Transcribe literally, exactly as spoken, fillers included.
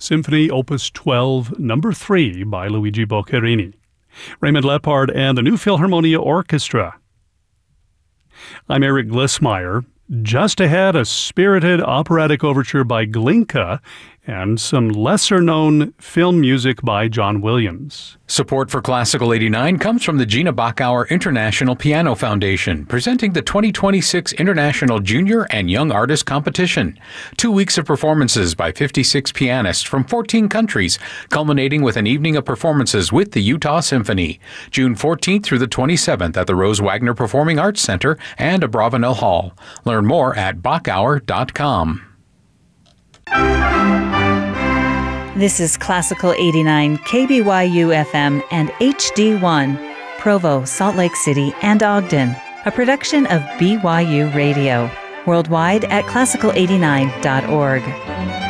Symphony Opus twelve, Number three by Luigi Boccherini. Raymond Lepard and the New Philharmonia Orchestra. I'm Eric Glissmeyer. Just ahead, a spirited operatic overture by Glinka and some lesser-known film music by John Williams. Support for Classical eighty-nine comes from the Gina Bachauer International Piano Foundation, presenting the twenty twenty-six International Junior and Young Artist Competition. Two weeks of performances by fifty-six pianists from fourteen countries, culminating with an evening of performances with the Utah Symphony. June fourteenth through the twenty-seventh at the Rose Wagner Performing Arts Center and Abravanel Hall. Learn more at bachauer dot com. This is Classical eighty-nine, K B Y U F M and H D one, Provo, Salt Lake City, and Ogden, a production of B Y U Radio. Worldwide at classical eighty-nine dot org.